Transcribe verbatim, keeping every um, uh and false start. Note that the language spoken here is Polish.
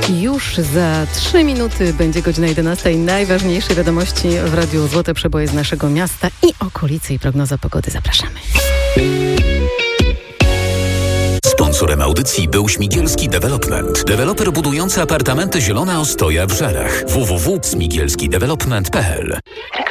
Już za trzy minuty będzie godzina jedenasta i najważniejsze wiadomości w Radiu Złote Przeboje z naszego miasta i okolicy i prognoza pogody. Zapraszamy. Sponsorem audycji był Śmigielski Development. Deweloper budujący apartamenty Zielona Ostoja w Żarach. w w w kropka śmigielski development kropka p l